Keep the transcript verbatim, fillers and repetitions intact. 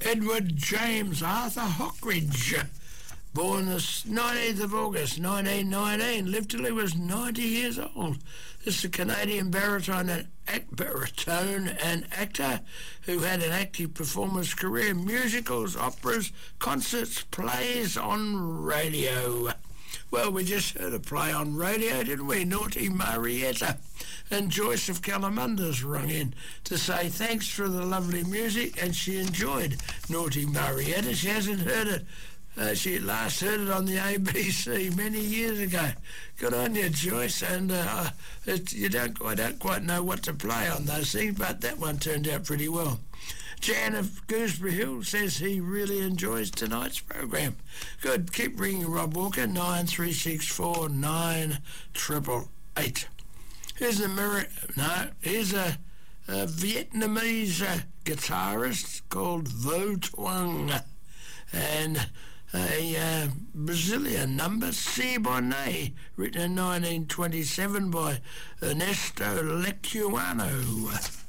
Edward James Arthur Hockridge, born the nineteenth of August nineteen nineteen, lived till he was ninety years old. This is a Canadian baritone and, act, baritone and actor who had an active performance career in musicals, operas, concerts, plays on radio. Well, we just heard a play on radio, didn't we? Naughty Marietta. And Joyce of Calamunda's rung in to say thanks for the lovely music, and she enjoyed Naughty Marietta. She hasn't heard it. Uh, she last heard it on the A B C many years ago. Good on you, Joyce. And uh, it, you don't, I don't quite know what to play on those things, but that one turned out pretty well. Jan of Gooseberry Hill says he really enjoys tonight's program. Good. Keep ringing Rob Walker, nine three six four nine eight eight eight. Here's an Ameri- no, here's a, a Vietnamese uh, guitarist called Vo Tuong, and a uh, Brazilian number, Si Bonet, written in nineteen twenty-seven by Ernesto Lecuano.